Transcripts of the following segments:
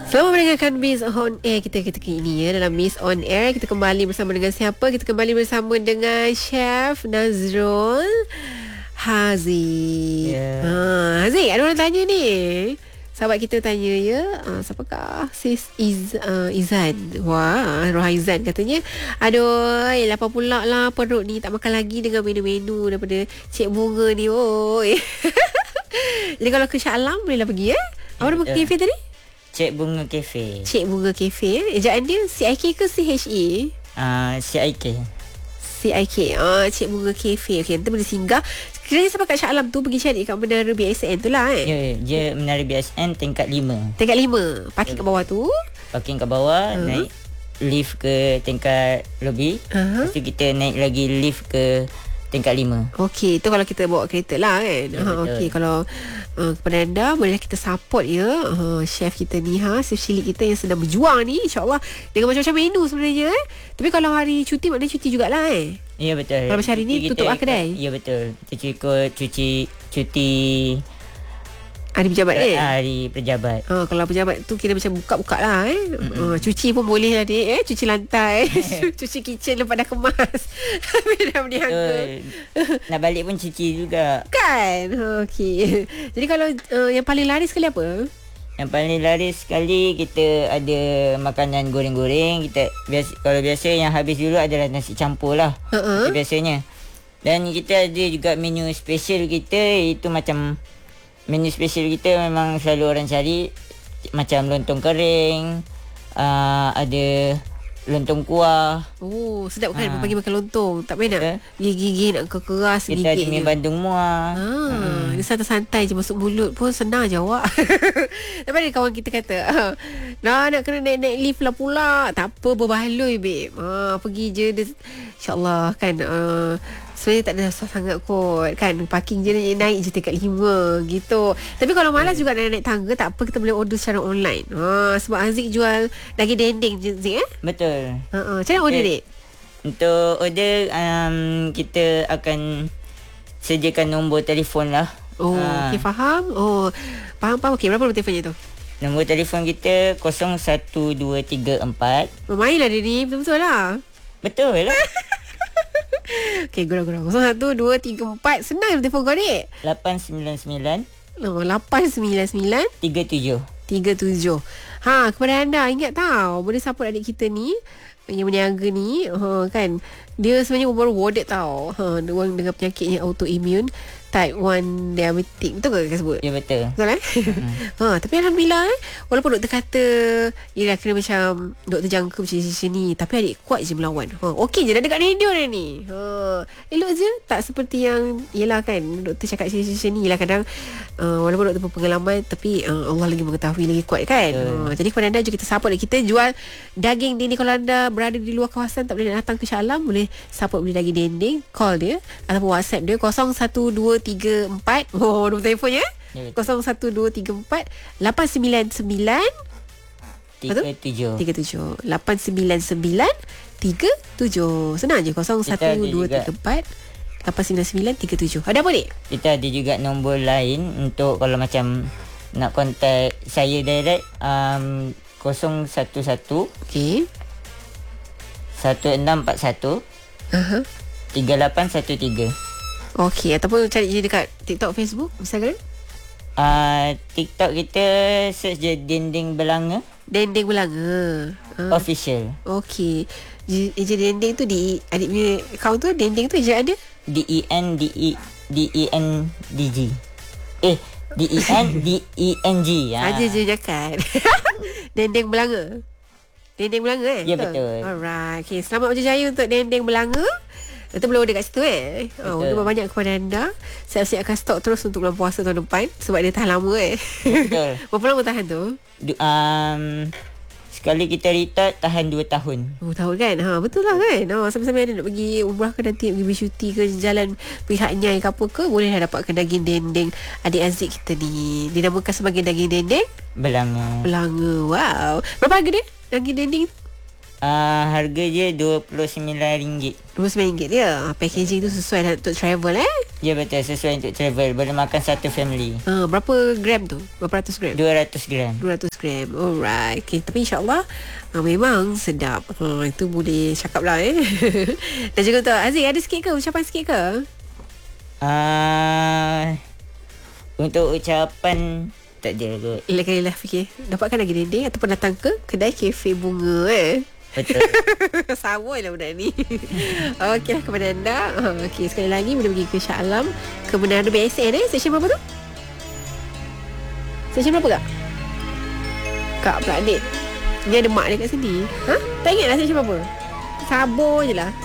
Selamat mendengarkan Miss On Air kita ketika ini ya. Dalam Miss On Air kita kembali bersama dengan siapa? Kita kembali bersama dengan Chef Nazrul Haziq. Haziq, ada orang tanya ni. Sahabat kita tanya ya, siapakah Sis Izan? Wah, Rohaizan katanya, aduh, lapar pula lah perut ni, tak makan lagi dengan menu-menu daripada Cik Bunga ni. Jadi kalau ke Shah Alam bolehlah pergi ya. Apa nama kafe tadi? Cik Bunga Cafe. Cik Bunga Cafe. Ejaan dia CIK ke CHA? CIK. CIK. Cik Bunga Cafe. Okey, nanti boleh singgah. Kira sampai kat Shah Alam tu pergi cari kat Menara BSN tu lah Ya, dia Menara BSN tingkat 5. Tingkat 5. Parking kat bawah tu. Parking kat bawah, naik lift ke tingkat lobby. Lepas tu kita naik lagi lift ke tingkat 5. Okey, tu kalau kita bawa kereta lah kan. Okey, kalau kepada anda boleh kita support ya chef kita ni chef cilik kita yang sedang berjuang ni, insya-Allah dengan macam-macam menu sebenarnya Tapi kalau hari cuti maknanya cuti jugalah Ya betul. Kalau macam hari ni tutup kedai. Ya betul. Kita ikut cuti hari pejabat hari pejabat. Kalau pejabat tu kira macam buka-buka lah cuci pun boleh lah dek cuci lantai cuci kitchen lepas dah kemas dah berniaga nak balik pun cuci juga kan. Okey. Jadi kalau yang paling laris sekali apa? Yang paling laris sekali kita ada makanan goreng-goreng. Kalau biasa yang habis dulu adalah nasi campur lah biasanya. Dan kita ada juga menu special kita, iaitu macam menu special kita memang selalu orang cari, macam lontong kering, ada lontong kuah. Sedap kan pagi makan lontong. Tak payah nak gigi-gigi, nak keras gigit. Kita ada mi bandung muah. Dia santai-santai je masuk mulut pun senang je awak. Tapi ada kawan kita kata, nak kena naik-naik lift lah pula. Tak apa, berbaloi babe. Pergi je dia, InsyaAllah kan. Sebenarnya tak ada susah sangat kot kan. Parking je naik je tingkat 5 gitu. Tapi kalau malas juga nak naik tangga, tak apa, kita boleh order secara online. Sebab Haziq jual daging dendeng je Haziq Betul. Macam mana order dek? Untuk order kita akan sediakan nombor telefon lah. Okay, faham. Faham. Okey, berapa nombor telefonnya tu? Nombor telefon kita 01234. Mainlah dia ni, betul-betul lah. Betul lah. Okey, gurau-gurau 01234. Senang telefon kau dek. 899 899 37. Kepada anda, ingat tau, boleh support adik kita ni yang berniaga ni kan. Dia sebenarnya baru warded tau. Dia orang dengan penyakit yang autoimmune type 1 diabetic. Betul ke sebut? Ya betul. Betul tapi Alhamdulillah walaupun doktor kata yelah kena macam doktor jangka macam ni, tapi adik kuat je melawan. Okey je dah dekat radio dah ni. Elok je. Tak seperti yang yelah kan doktor cakap macam ni lah kadang. Walaupun doktor berpengalaman, tapi Allah lagi mengetahui, lagi kuat kan. Jadi kepada anda juga kita support. Kita jual daging dendeng. Kalau anda berada di luar kawasan, tak boleh datang ke Shah Alam, boleh support beli daging dendeng. Call dia ataupun WhatsApp dia 01234 nombor telefonnya 01234 899 37. 899 37. Senang je 01234 899 37. Ada apa dek? Kita ada juga nombor lain untuk kalau macam nak kontak saya direct 011 Okey 1641 3813. Okey, ataupun cari je dekat TikTok, Facebook, Instagram. TikTok kita search je Dendeng Belanga. Dendeng Belanga Official. Okey. Je dendeng tu di adik punya account tu, dendeng tu je ada DENDG. DENDENG. Saja je cakap. Dendeng Belanga. Dendeng Belanga Ya betul. Alright. Okay, selamat berjaya untuk Dendeng Belanga. Itu boleh order kat situ Order banyak kepada anda. Saya akan stok terus untuk bulan puasa tahun depan, sebab dia tahan lama Betul. Berapa lama tahan tu? Sekali kita retard tahan 2 tahun. 2 tahun kan? Betul lah kan? Sampai-sampai ada nak pergi umrah ke, nanti pergi bersyuti ke, jalan pihak Nyai ke apa ke, boleh lah dapatkan daging dendeng adik Haziq kita ni. Dinamakan sebagai daging dendeng Belanga. Wow. Berapa harga dia? Daging dendeng Harga je RM29. RM29 dia. Packaging tu sesuai untuk travel Ya betul, sesuai untuk travel. Boleh makan satu family. Berapa gram tu? Berapa ratus gram? 200 gram. 200 gram. Alright. Okay, tapi insyaAllah memang sedap. Itu boleh cakap lah Dan juga untuk Aziz, ada sikit ke? Ucapan sikit ke? Untuk ucapan tak ada kot. Lain-lain fikir. Dapatkan lagi dinding ataupun datang ke kedai kafe bunga Betul. Sama lah budak ni. Okeylah kepada anda. Okey, sekali lagi boleh pergi ke Shah Alam ke Menara BSN Stesen berapa tu? Stesen berapa kak? Kak pula adik. Ni ada mak dia kat sini. Tak ingat lah stesen berapa? Sabar je lah.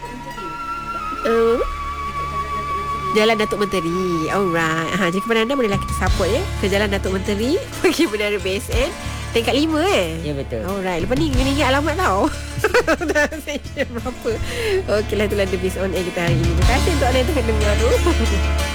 Jalan Datuk Menteri. Alright. Jadi kepada anda bolehlah kita support ke Jalan Datuk Menteri pergi Menara BSN tingkat 5 Ya betul. Alright. Lepas ni kena ingat alamat tau. Dah session berapa. Okeylah, itulah The Biz On Air kita hari ini. Terima kasih untuk anda yang tengah dengar tu.